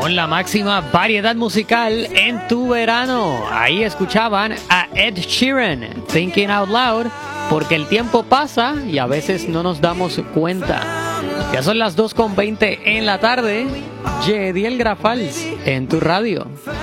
con la máxima variedad musical en tu verano. Ahí escuchaban a Ed Sheeran, Thinking Out Loud, porque el tiempo pasa y a veces no nos damos cuenta. Ya son las 2:20 en la tarde. Yediel Grafals en tu radio.